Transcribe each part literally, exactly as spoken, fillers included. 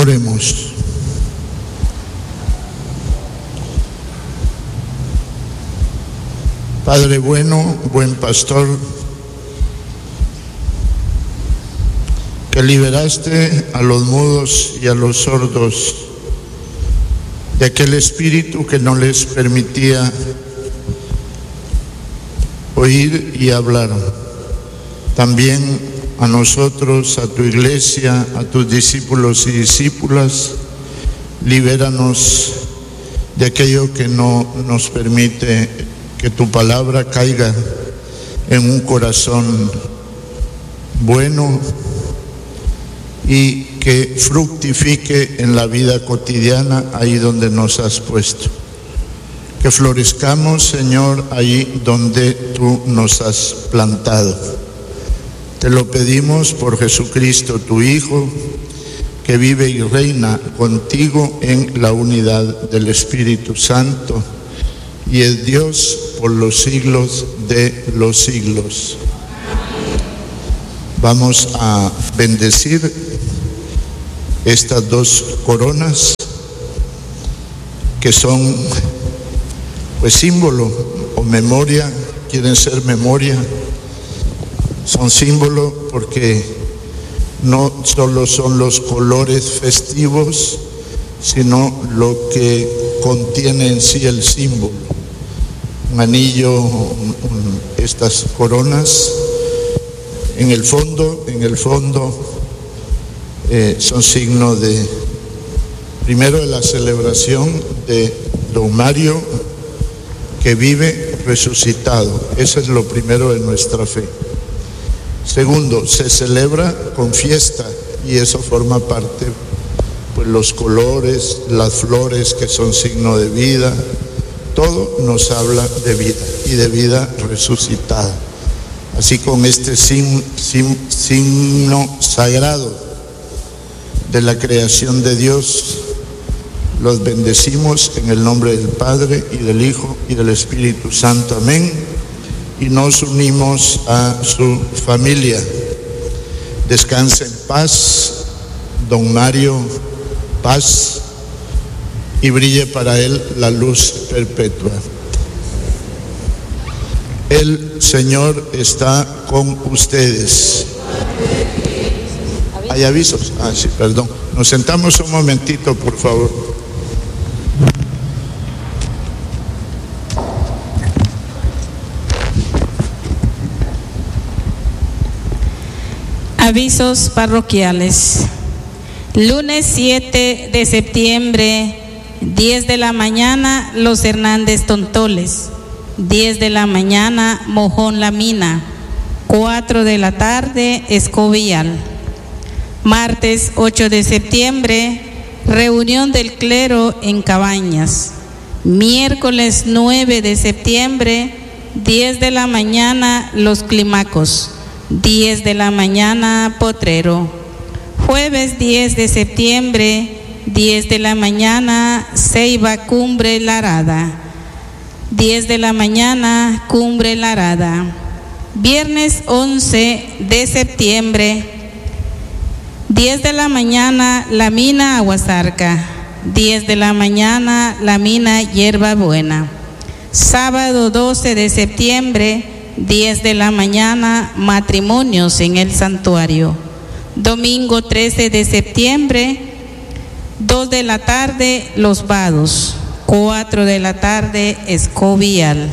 Oremos. Padre bueno, buen pastor, que liberaste a los mudos y a los sordos de aquel espíritu que no les permitía oír y hablar. También a nosotros, a tu iglesia, a tus discípulos y discípulas, libéranos de aquello que no nos permite que tu palabra caiga en un corazón bueno y que fructifique en la vida cotidiana ahí donde nos has puesto. Que florezcamos, Señor, ahí donde tú nos has plantado. Te lo pedimos por Jesucristo, tu Hijo, que vive y reina contigo en la unidad del Espíritu Santo y es Dios por los siglos de los siglos. Vamos a bendecir estas dos coronas que son pues símbolo o memoria, quieren ser memoria, son símbolo porque no solo son los colores festivos, sino lo que contiene en sí el símbolo. Un anillo, un, un, estas coronas, en el fondo, en el fondo eh, son signo de, primero, de la celebración de don Mario, que vive resucitado. Eso es lo primero de nuestra fe. Segundo, se celebra con fiesta y eso forma parte, pues los colores, las flores que son signo de vida, todo nos habla de vida y de vida resucitada. Así con este sin, sin, signo sagrado de la creación de Dios, los bendecimos en el nombre del Padre y del Hijo y del Espíritu Santo. Amén. Y nos unimos a su familia. Descanse en paz, don Mario, paz, y brille para él la luz perpetua. El Señor está con ustedes. ¿Hay avisos? Ah, sí, perdón. Nos sentamos un momentito, por favor. Avisos parroquiales. Lunes siete de septiembre, diez de la mañana, Los Hernández Tontoles. diez de la mañana, Mojón La Mina. cuatro de la tarde, Escobial. Martes ocho de septiembre, reunión del clero en Cabañas. Miércoles nueve de septiembre, diez de la mañana, Los Climacos. diez de la mañana, Potrero. Jueves diez de septiembre, diez de la mañana, Ceiba Cumbre Larada. diez de la mañana, Cumbre Larada. Viernes once de septiembre, diez de la mañana, La Mina Aguasarca. diez de la mañana, La Mina Hierba Buena. Sábado doce de septiembre, diez de la mañana, matrimonios en el santuario. Domingo trece de septiembre, dos de la tarde, Los Vados. cuatro de la tarde, Escobial.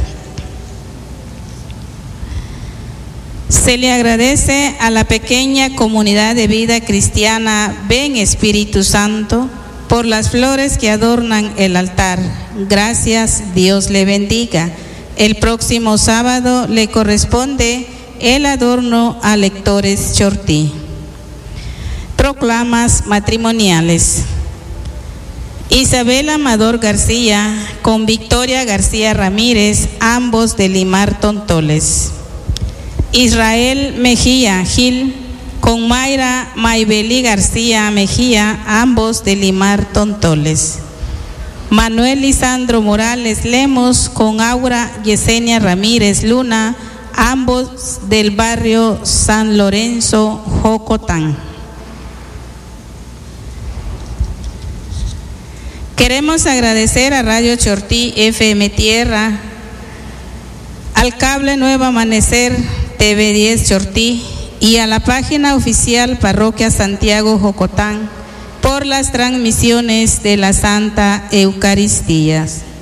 Se le agradece a la pequeña comunidad de vida cristiana Ven Espíritu Santo por las flores que adornan el altar. Gracias, Dios le bendiga. El próximo sábado le corresponde el adorno a lectores Chortí. Proclamas matrimoniales. Isabel Amador García con Victoria García Ramírez, ambos de Limar Tontoles. Israel Mejía Gil con Mayra Maybeli García Mejía, ambos de Limar Tontoles. Manuel Lisandro Morales Lemos con Aura Yesenia Ramírez Luna, ambos del barrio San Lorenzo, Jocotán. Queremos agradecer a Radio Chortí F M Tierra, al Cable Nuevo Amanecer T V diez Chortí y a la página oficial Parroquia Santiago Jocotán por las transmisiones de la Santa Eucaristía.